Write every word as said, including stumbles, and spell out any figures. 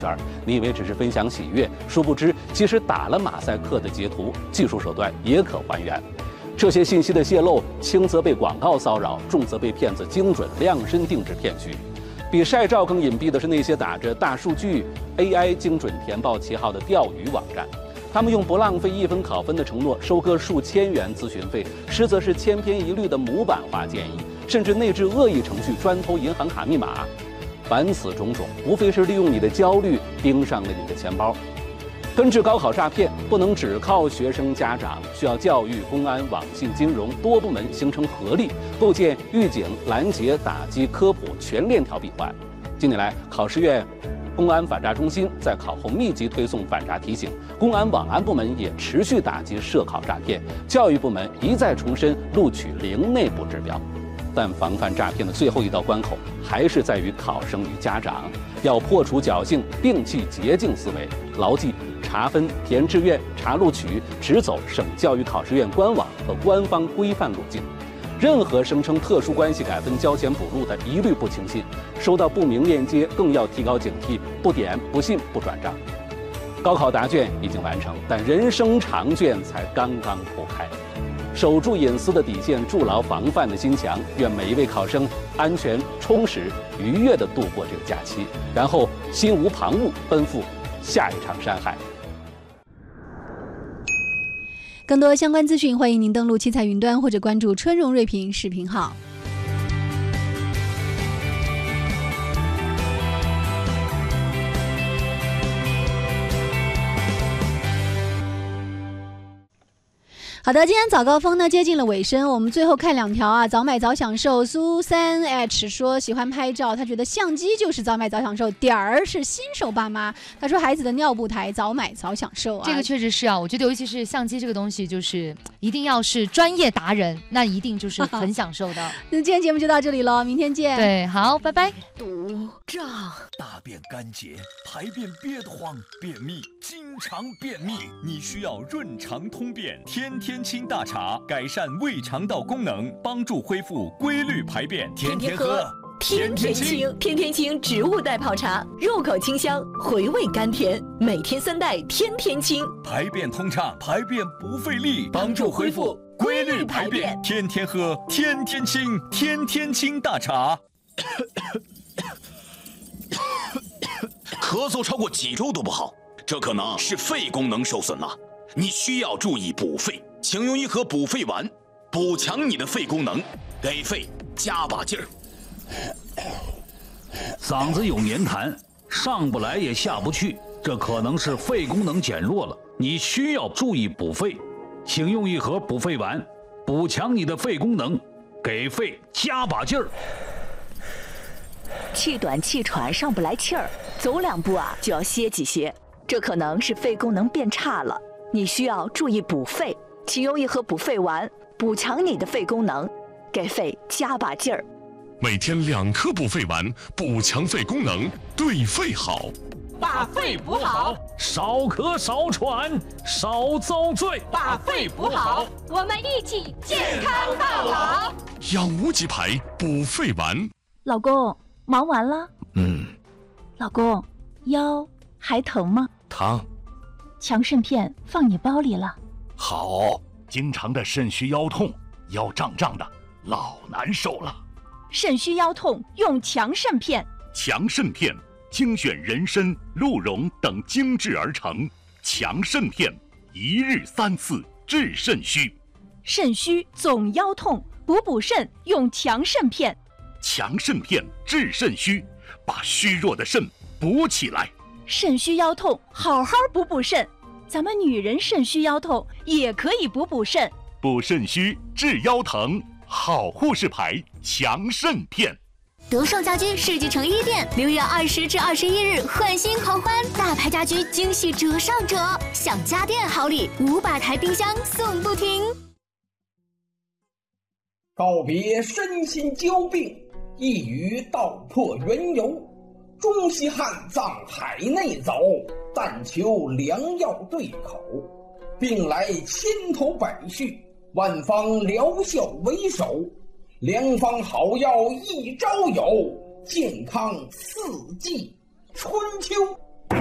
圈，你以为只是分享喜悦，殊不知即使打了马赛克的截图，技术手段也可还原。这些信息的泄露，轻则被广告骚扰，重则被骗子精准量身定制骗局。比晒照更隐蔽的是那些打着大数据、A I 精准填报旗号的钓鱼网站。他们用不浪费一分考分的承诺收割数千元咨询费，实则是千篇一律的模板化建议，甚至内置恶意程序专偷银行卡密码。凡此种种，无非是利用你的焦虑盯上了你的钱包。根治高考诈骗，不能只靠学生家长，需要教育、公安、网信、金融多部门形成合力，构建预警、拦截、打击、科普全链条闭环。近年来，考试院、公安反诈中心在考后密集推送反诈提醒，公安网安部门也持续打击涉考诈骗，教育部门一再重申录取零内部指标。但防范诈骗的最后一道关口，还是在于考生与家长，要破除侥幸，摒弃捷径思维，牢记查分、填志愿、查录取只走省教育考试院官网和官方规范路径。任何声称特殊关系改分交钱补录的，一律不轻信；收到不明链接，更要提高警惕，不点、不信、不转账。高考答卷已经完成，但人生长卷才刚刚铺开。守住隐私的底线，筑牢防范的心墙。愿每一位考生安全、充实、愉悦地度过这个假期，然后心无旁骛，奔赴下一场山海。 更多相关资讯，欢迎您登录七彩云端或者关注春荣锐评视频号。好的，今天早高峰呢接近了尾声，我们最后看两条啊。早买早享受，苏三 H 说喜欢拍照，他觉得相机就是早买早享受，点儿是新手爸妈。他说孩子的尿布台早买早享受啊， 这个确实是啊，我觉得尤其是相机这个东西，就是一定要是专业达人，那一定就是很享受的。 那今天节目就到这里了，明天见。 对，好，拜拜。 堵胀，大便干结，排便憋得慌，便秘，经常便秘，你需要润肠通便，天天清大茶，改善胃肠道功能，帮助恢复规律排便，天天喝。 天天清，天天清植物代泡茶，入口清香，回味甘甜，每天三袋天天清， 排便通畅，排便不费力，帮助恢复规律排便，天天喝，天天清，天天清大茶。 咳嗽超过几周都不好，这可能是肺功能受损了，你需要注意补肺，请用一盒补肺丸，补强你的肺功能，给肺加把劲儿。 嗓子有黏痰，上不来也下不去，这可能是肺功能减弱了，你需要注意补肺，请用一盒补肺丸，补强你的肺功能，给肺加把劲儿。 气短气喘上不来气儿，走两步啊就要歇几歇，这可能是肺功能变差了，你需要注意补肺，请用一盒补肺丸，补强你的肺功能，给肺加把劲儿。 每天两颗补肺丸，补强肺功能，对肺好。 把肺补好， 少咳少喘少遭罪。 把肺补好， 我们一起健康到老。 养无极牌补肺丸。 老公，忙完了？ 嗯。 老公，腰还疼吗？ 疼。 强肾片放你包里了。 好，经常的肾虚腰痛，腰胀胀的，老难受了。 肾虚腰痛用强肾片。 强肾片精选人参、鹿茸等精制而成，强肾片一日三次治肾虚。 肾虚总腰痛，补补肾用强肾片。 强肾片治肾虚，把虚弱的肾补起来。 肾虚腰痛，好好补补肾。咱们女人肾虚腰痛也可以补补肾。 补肾虚治腰疼，好护士牌强肾片。 德胜家居世纪城一店六月二十至二十一日换新狂欢，大牌家居惊喜折上折，享家电好礼，五百台冰箱送不停。 告别身心交病，一语道破缘由。中西汉藏海内走，但求良药对口。病来千头百绪，万方疗效为首。良方好药一朝有，健康四季春秋。